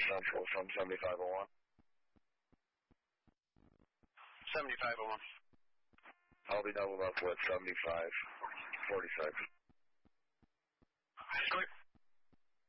Central from 7501. 7501. I'll be doubled up with 7546.